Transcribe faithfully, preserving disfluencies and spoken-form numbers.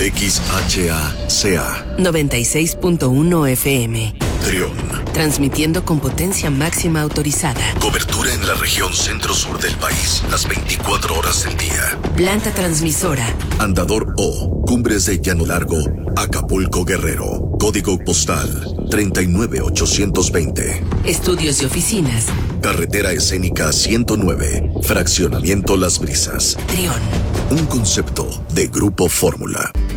X H A C A noventa y seis punto uno F M. Trión. Transmitiendo con potencia máxima autorizada. Cobertura en la región centro-sur del país, las veinticuatro horas del día. Planta transmisora. Andador O, Cumbres de Llano Largo, Acapulco, Guerrero. Código postal treinta y nueve ochocientos veinte. Estudios y oficinas. Carretera escénica ciento nueve, Fraccionamiento Las Brisas. Trión. Un concepto de Grupo Fórmula.